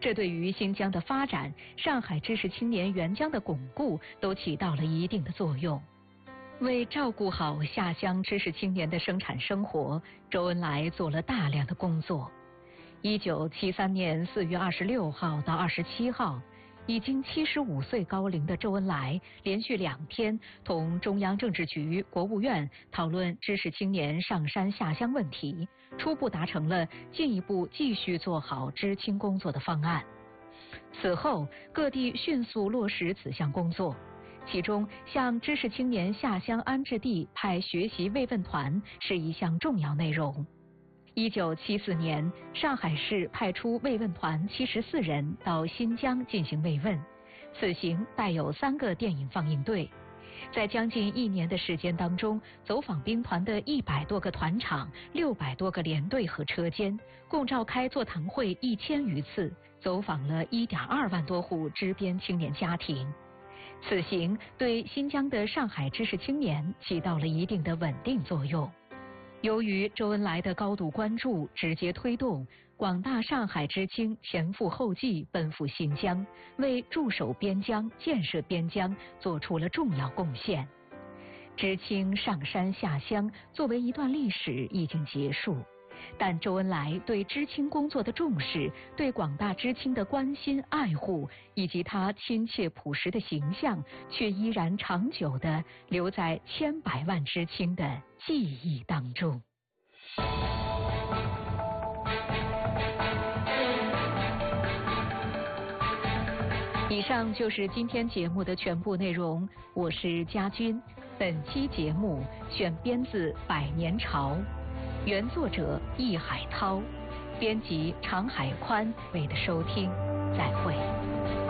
这对于新疆的发展、上海知识青年援疆的巩固都起到了一定的作用。为照顾好下乡知识青年的生产生活，周恩来做了大量的工作。1973年4月26号到27号，已经75岁高龄的周恩来连续2天同中央政治局、国务院讨论知识青年上山下乡问题，初步达成了进一步继续做好知青工作的方案。此后，各地迅速落实此项工作。其中，向知识青年下乡安置地派学习慰问团是一项重要内容。1974年，上海市派出慰问团74人到新疆进行慰问，此行带有3个电影放映队。在将近1年的时间当中，走访兵团的100多个团场、600多个连队和车间，共召开座谈会1000余次，走访了1.2万多户支边青年家庭。此行对新疆的上海知识青年起到了一定的稳定作用。由于周恩来的高度关注，直接推动广大上海知青前赴后继奔赴新疆，为驻守边疆、建设边疆做出了重要贡献。知青上山下乡作为一段历史已经结束，但周恩来对知青工作的重视，对广大知青的关心爱护，以及他亲切朴实的形象，却依然长久地留在千百万知青的记忆当中。以上就是今天节目的全部内容，我是佳君。本期节目选编自《百年潮》，原作者易海涛，编辑常海宽。为的收听，再会。